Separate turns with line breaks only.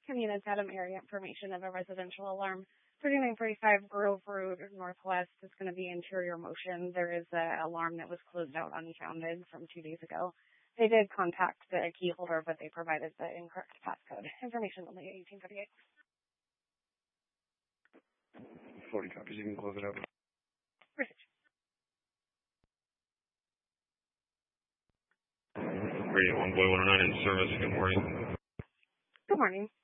Community Adam area information of a residential alarm. 3945 Grove Road Northwest is going to be interior motion. There is an alarm that was closed out unfounded from 2 days ago. They did contact the key holder, but they provided the incorrect passcode. Information only 1838.
40 copies. You can close it out. Radio 1 Boy 109 in service. Good morning.
Good morning.